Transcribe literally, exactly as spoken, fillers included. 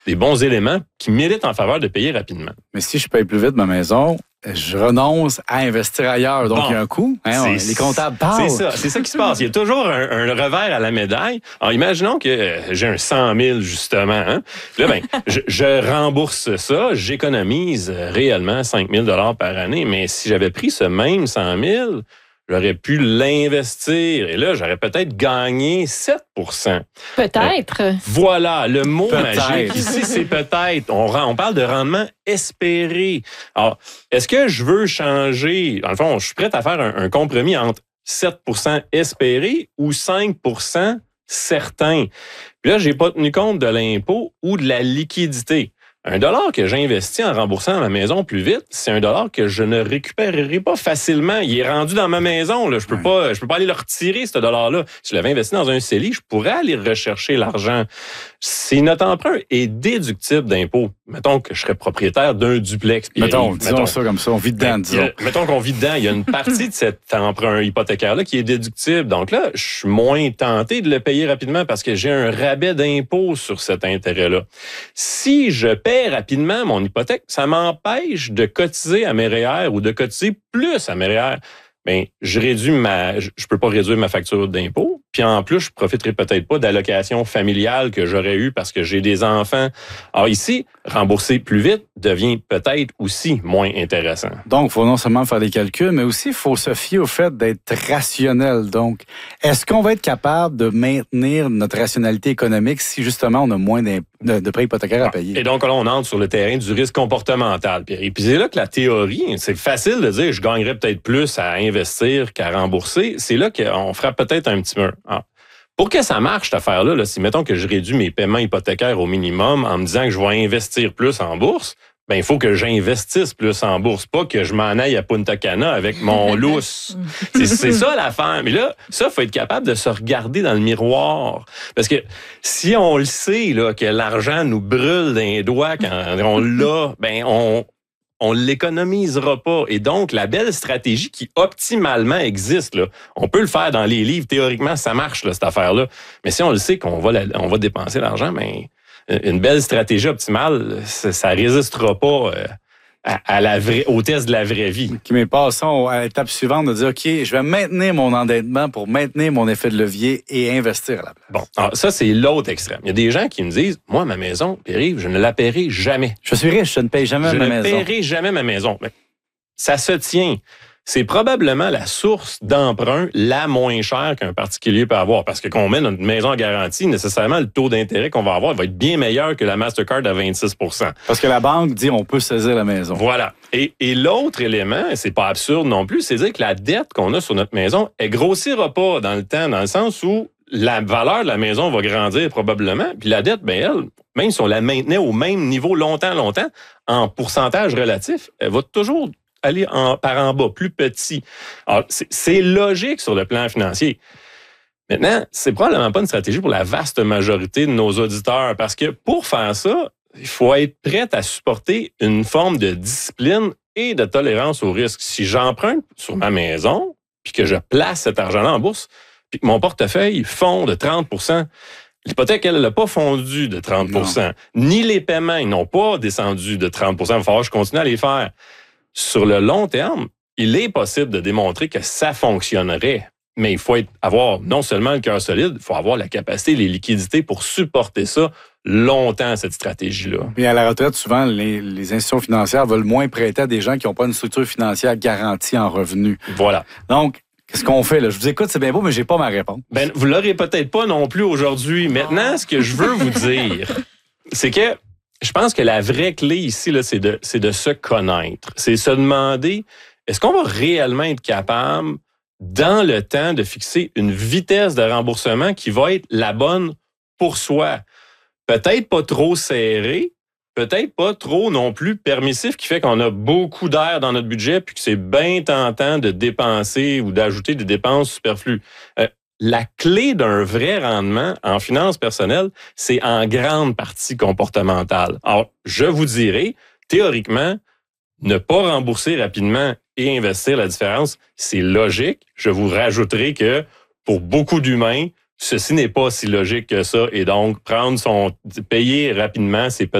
des bons éléments qui militent en faveur de payer rapidement. Mais si je paye plus vite ma maison, je renonce à investir ailleurs. Donc, bon, il y a un coût. Hein, on, les comptables parlent. C'est ça. C'est ça qui se passe. Il y a toujours un, un revers à la médaille. Alors, imaginons que euh, j'ai un cent mille, justement. Hein. Là, ben, je, je rembourse ça. J'économise réellement cinq mille dollars par année. Mais si j'avais pris ce même cent mille, j'aurais pu l'investir. Et là, j'aurais peut-être gagné sept pour cent. Peut-être. Euh, voilà, le mot peut-être. magique ici, c'est peut-être. On, on parle de rendement espéré. Alors, est-ce que je veux changer? Dans le fond, je suis prêt à faire un, un compromis entre sept pour cent espéré ou cinq pour cent certain. Puis là, j'ai pas tenu compte de l'impôt ou de la liquidité. Un dollar que j'investis en remboursant ma maison plus vite, c'est un dollar que je ne récupérerai pas facilement. Il est rendu dans ma maison. Là. Je peux pas, je peux pas aller le retirer, ce dollar-là. Si je l'avais investi dans un C E L I, je pourrais aller rechercher l'argent. Si notre emprunt est déductible d'impôt, mettons que je serais propriétaire d'un duplex. Mettons, disons mettons, ça comme ça, on vit dedans, disons. A, mettons qu'on vit dedans, il y a une partie de cet emprunt hypothécaire-là qui est déductible. Donc là, je suis moins tenté de le payer rapidement parce que j'ai un rabais d'impôt sur cet intérêt-là. Si je paie rapidement mon hypothèque, ça m'empêche de cotiser à mes R E E R ou de cotiser plus à mes R E E R. Bien, je réduis ma, je peux pas réduire ma facture d'impôt. Puis en plus, je profiterai peut-être pas d'allocations familiales que j'aurais eues parce que j'ai des enfants. Alors ici, rembourser plus vite devient peut-être aussi moins intéressant. Donc, il faut non seulement faire des calculs, mais aussi il faut se fier au fait d'être rationnel. Donc, est-ce qu'on va être capable de maintenir notre rationalité économique si justement on a moins de, de prêts hypothécaires à payer? Et donc là, on entre sur le terrain du risque comportemental. Et puis c'est là que la théorie, c'est facile de dire je gagnerais peut-être plus à investir qu'à rembourser. C'est là qu'on fera peut-être un petit mur. Ah. Pour que ça marche, cette affaire-là, là, si mettons que je réduis mes paiements hypothécaires au minimum en me disant que je vais investir plus en bourse, ben il faut que j'investisse plus en bourse, pas que je m'en aille à Punta Cana avec mon lousse. c'est, c'est ça l'affaire. Mais là, ça, il faut être capable de se regarder dans le miroir. Parce que si on le sait, là, que l'argent nous brûle dans les doigts quand on l'a, ben on... on l'économisera pas. Et donc, la belle stratégie qui optimalement existe, là, on peut le faire dans les livres, théoriquement, ça marche, là, cette affaire-là. Mais si on le sait qu'on va, la, on va dépenser l'argent, ben, une belle stratégie optimale, ça, ça résistera pas euh, à, à la vraie, au test de la vraie vie. Okay, mais passons à l'étape suivante de dire, OK, je vais maintenir mon endettement pour maintenir mon effet de levier et investir à la place. Bon, alors ça, c'est l'autre extrême. Il y a des gens qui me disent, moi, ma maison, Pierre-Yves, je ne la paierai jamais. Je suis riche, je ne paye jamais je ma maison. Je ne paierai jamais ma maison. Mais ça se tient. C'est probablement la source d'emprunt la moins chère qu'un particulier peut avoir. Parce que quand on met notre maison en garantie, nécessairement, le taux d'intérêt qu'on va avoir va être bien meilleur que la Mastercard à vingt-six pour cent. Parce que la banque dit on peut saisir la maison. Voilà. Et, et l'autre élément, et c'est pas absurde non plus, c'est dire que la dette qu'on a sur notre maison, elle grossira pas dans le temps, dans le sens où la valeur de la maison va grandir probablement. Puis la dette, ben elle, même si on la maintenait au même niveau longtemps, longtemps, en pourcentage relatif, elle va toujours aller en, par en bas, plus petit. Alors, c'est, c'est logique sur le plan financier. Maintenant, c'est probablement pas une stratégie pour la vaste majorité de nos auditeurs, parce que pour faire ça, il faut être prêt à supporter une forme de discipline et de tolérance au risque. Si j'emprunte sur ma maison, puis que je place cet argent-là en bourse, puis que mon portefeuille fond de trente pour cent, l'hypothèque, elle n'a pas fondu de trente pour cent. Non. Ni les paiements, ils n'ont pas descendu de trente pour cent. Il va falloir que je continue à les faire. Sur le long terme, il est possible de démontrer que ça fonctionnerait. Mais il faut être, avoir non seulement le cœur solide, il faut avoir la capacité, les liquidités pour supporter ça longtemps, cette stratégie-là. Et à la retraite, souvent, les, les institutions financières veulent moins prêter à des gens qui n'ont pas une structure financière garantie en revenus. Voilà. Donc, qu'est-ce qu'on fait, là? Je vous écoute, c'est bien beau, mais j'ai pas ma réponse. Ben, vous l'aurez peut-être pas non plus aujourd'hui. Maintenant, ce que je veux vous dire, c'est que je pense que la vraie clé ici, là, c'est de, c'est de se connaître. C'est se demander, est-ce qu'on va réellement être capable, dans le temps, de fixer une vitesse de remboursement qui va être la bonne pour soi? Peut-être pas trop serré, peut-être pas trop non plus permissif, qui fait qu'on a beaucoup d'air dans notre budget puis que c'est bien tentant de dépenser ou d'ajouter des dépenses superflues. Euh, La clé d'un vrai rendement en finances personnelles, c'est en grande partie comportementale. Alors, je vous dirais, théoriquement, ne pas rembourser rapidement et investir la différence, c'est logique. Je vous rajouterai que pour beaucoup d'humains, ceci n'est pas si logique que ça. Et donc, prendre son, payer rapidement, c'est peut